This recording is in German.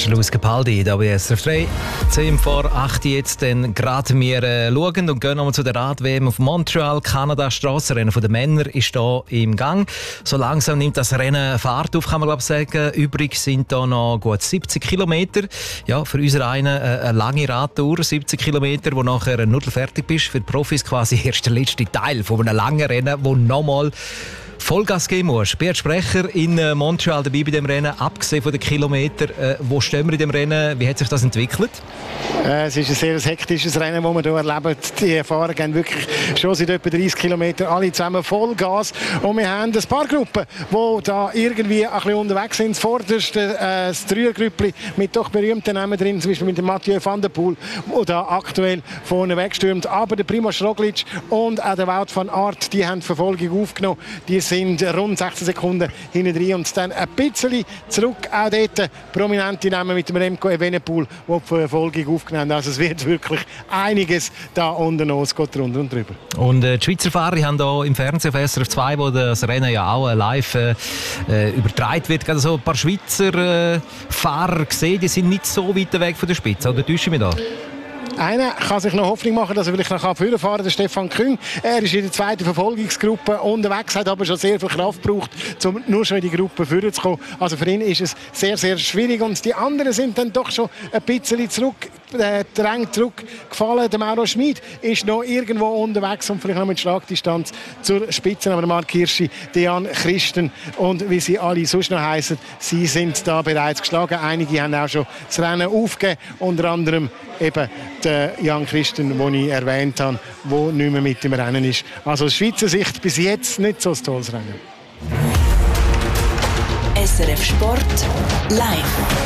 ist Luis Capaldi, da bei SRF 3. 10 vor 8 jetzt, dann gerade wir schauen und gehen nochmal zu der Rad-WM auf Montreal. Kanada, Strassenrennen der Männer ist hier im Gang. So langsam nimmt das Rennen Fahrt auf, kann man glaube sagen. Übrig sind da noch gut 70 Kilometer. Ja, für unsere einen eine lange Radtour, 70 Kilometer, wo nachher nur fertig bist. Für die Profis quasi erst der letzte Teil von einem langen Rennen, wo nochmal Vollgas geben musst. Beat Sprecher in Montreal dabei bei dem Rennen, abgesehen von den Kilometern. Wo stehen wir in dem Rennen? Wie hat sich das entwickelt? Es ist ein sehr hektisches Rennen, das wir hier erleben. Die Fahrer gehen wirklich schon seit etwa 30 Kilometern alle zusammen Vollgas. Und wir haben ein paar Gruppen, die da irgendwie ein bisschen unterwegs sind. Das vorderste, das Dreiergrüppli mit doch berühmten Namen drin, zum Beispiel mit dem Mathieu van der Poel, der da aktuell vorne wegstürmt. Aber der Primož Roglič und auch der Wout van Aert, die haben die Verfolgung aufgenommen. Die sind rund 16 Sekunden hinten drin und dann ein bisschen zurück. Auch dort prominente Namen mit dem Remco Evenepoel, die die Verfolgung aufgenommen haben. Also es wird wirklich einiges da unten los, es geht drunter und drüber. Und die Schweizer Fahrer haben hier im Fernsehen auf SRF 2, wo das Rennen ja auch live übertragen wird, gerade so ein paar Schweizer Fahrer gesehen, die sind nicht so weit weg von der Spitze. Oder täusche ich mich da? Einer kann sich noch Hoffnung machen, dass er vielleicht noch vorne fahren kann, der Stefan Küng. Er ist in der zweiten Verfolgungsgruppe unterwegs, hat aber schon sehr viel Kraft gebraucht, um nur schon in die Gruppe vorne zu kommen. Also für ihn ist es sehr, sehr schwierig. Und die anderen sind dann doch schon ein bisschen zurückgefallen. Der Mauro Schmid ist noch irgendwo unterwegs und vielleicht noch mit Schlagdistanz zur Spitze. Aber der Marc Hirschi, Dejan Christen und wie sie alle sonst noch heissen, sie sind da bereits geschlagen. Einige haben auch schon das Rennen aufgegeben, unter anderem eben der Jan Christen, den ich erwähnt habe, der nicht mehr mit im Rennen ist. Also aus Schweizer Sicht bis jetzt nicht so ein tolles Rennen. SRF Sport live.